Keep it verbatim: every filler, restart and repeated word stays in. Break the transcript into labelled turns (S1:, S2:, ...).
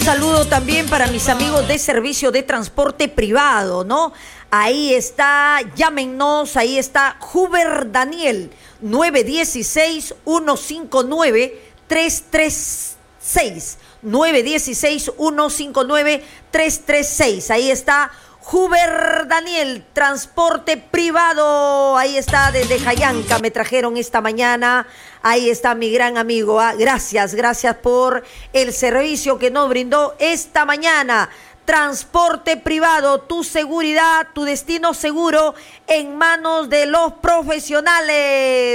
S1: Saludo también para mis amigos de servicio de transporte privado, ¿no? Ahí está, llámenos, ahí está Huber Daniel, nueve uno seis, uno cinco nueve, tres tres seis, nueve uno seis, uno cinco nueve, tres tres seis, ahí está Huber Daniel, transporte privado, ahí está desde Jayanca, me trajeron esta mañana, ahí está mi gran amigo, ¿ah? gracias, gracias por el servicio que nos brindó esta mañana. Transporte privado, tu seguridad, tu destino seguro en manos de los profesionales.